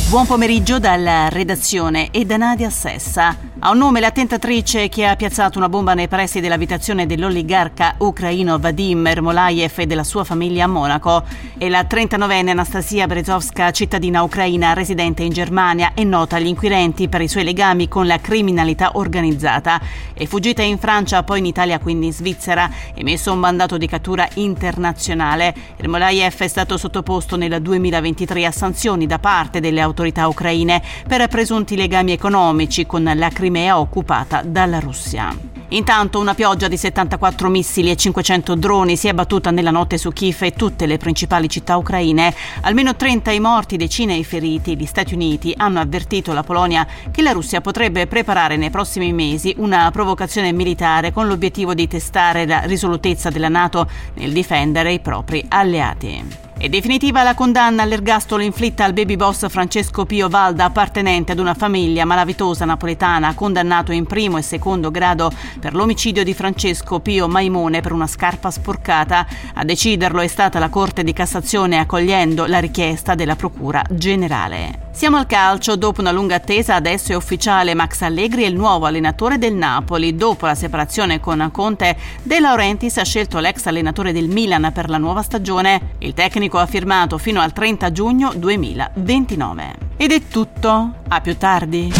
Buon pomeriggio dalla redazione e da Nadia Sessa. Ha un nome l'attentatrice che ha piazzato una bomba nei pressi dell'abitazione dell'oligarca ucraino Vadim Ermolayev e della sua famiglia a Monaco. È la 39enne Anastasia Berezovska, cittadina ucraina residente in Germania e nota agli inquirenti per i suoi legami con la criminalità organizzata. È fuggita in Francia, poi in Italia, quindi in Svizzera, e messo un mandato di cattura internazionale. Ermolayev è stato sottoposto nel 2023 a sanzioni da parte delle autorità ucraine per presunti legami economici con la Crimea occupata dalla Russia. Intanto una pioggia di 74 missili e 500 droni si è abbattuta nella notte su Kiev e tutte le principali città ucraine. Almeno 30 i morti, decine i feriti. Gli Stati Uniti hanno avvertito la Polonia che la Russia potrebbe preparare nei prossimi mesi una provocazione militare con l'obiettivo di testare la risolutezza della NATO nel difendere i propri alleati. È definitiva la condanna all'ergastolo inflitta al baby boss Francesco Pio Valda, appartenente ad una famiglia malavitosa napoletana, condannato in primo e secondo grado per l'omicidio di Francesco Pio Maimone per una scarpa sporcata. A deciderlo è stata la Corte di Cassazione, accogliendo la richiesta della Procura Generale. Siamo al calcio. Dopo una lunga attesa, adesso è ufficiale: Max Allegri è il nuovo allenatore del Napoli. Dopo la separazione con Conte, De Laurentiis ha scelto l'ex allenatore del Milan per la nuova stagione. Il tecnico ha firmato fino al 30 giugno 2029. Ed è tutto. A più tardi.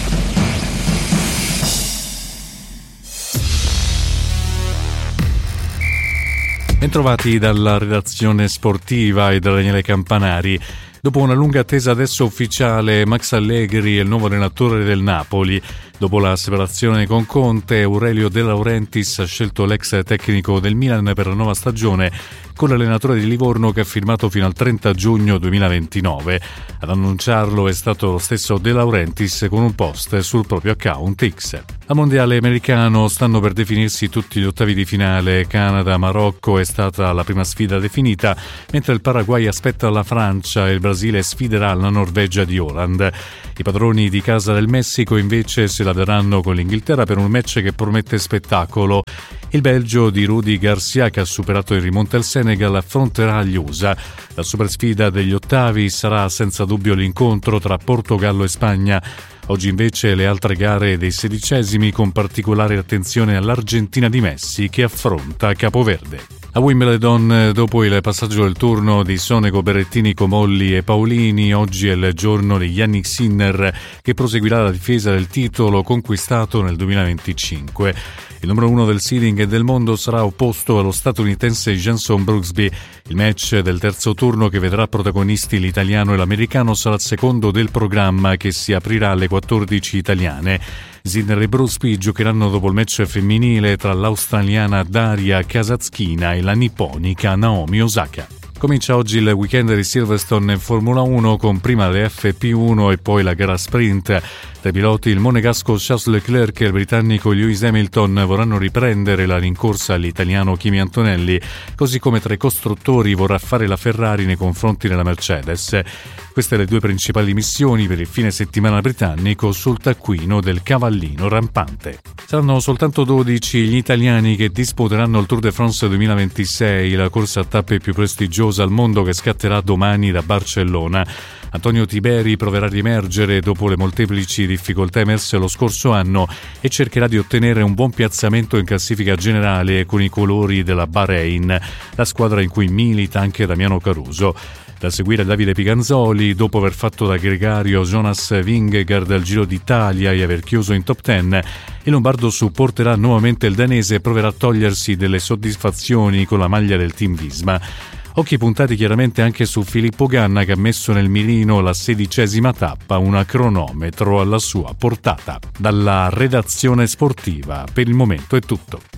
Bentrovati dalla redazione sportiva e da Daniele Campanari. Dopo una lunga attesa, adesso ufficiale: Max Allegri è il nuovo allenatore del Napoli. Dopo la separazione con Conte, Aurelio De Laurentiis ha scelto l'ex tecnico del Milan per la nuova stagione, con l'allenatore di Livorno che ha firmato fino al 30 giugno 2029. Ad annunciarlo è stato lo stesso De Laurentiis con un post sul proprio account X. Al mondiale americano stanno per definirsi tutti gli ottavi di finale. Canada-Marocco è stata la prima sfida definita, mentre il Paraguay aspetta la Francia e il Brasile sfiderà la Norvegia di Haaland. I padroni di casa del Messico invece se la daranno con l'Inghilterra per un match che promette spettacolo. Il Belgio di Rudy Garcia, che ha superato in rimonta il Senegal, affronterà gli USA. La super sfida degli ottavi sarà senza dubbio l'incontro tra Portogallo e Spagna. Oggi invece le altre gare dei sedicesimi, con particolare attenzione all'Argentina di Messi che affronta Capoverde. A Wimbledon, dopo il passaggio del turno di Sonego, Berrettini, Comolli e Paolini, oggi è il giorno di Jannik Sinner, che proseguirà la difesa del titolo conquistato nel 2025. Il numero 1 del seeding e del mondo sarà opposto allo statunitense Jenson Brooksby. Il match del terzo turno, che vedrà protagonisti l'italiano e l'americano, sarà il secondo del programma, che si aprirà alle 14 italiane. Sinner e Brooksby giocheranno dopo il match femminile tra l'australiana Daria Kasatkina e la nipponica Naomi Osaka. Comincia oggi il weekend di Silverstone in Formula 1, con prima le FP1 e poi la gara sprint. Tra i piloti il monegasco Charles Leclerc e il britannico Lewis Hamilton vorranno riprendere la rincorsa all'italiano Kimi Antonelli, così come tra i costruttori vorrà fare la Ferrari nei confronti della Mercedes. Queste le due principali missioni per il fine settimana britannico sul taccuino del cavallino rampante. Saranno soltanto 12 gli italiani che disputeranno il Tour de France 2026, la corsa a tappe più prestigiosa al mondo, che scatterà domani da Barcellona. Antonio Tiberi proverà a riemergere dopo le molteplici difficoltà emerse lo scorso anno e cercherà di ottenere un buon piazzamento in classifica generale con i colori della Bahrain, la squadra in cui milita anche Damiano Caruso. Da seguire Davide Piganzoli. Dopo aver fatto da gregario Jonas Vingegaard al Giro d'Italia e aver chiuso in top 10, il lombardo supporterà nuovamente il danese e proverà a togliersi delle soddisfazioni con la maglia del Team Visma. Occhi puntati chiaramente anche su Filippo Ganna, che ha messo nel mirino la 16ª tappa, una cronometro alla sua portata. Dalla redazione sportiva per il momento è tutto.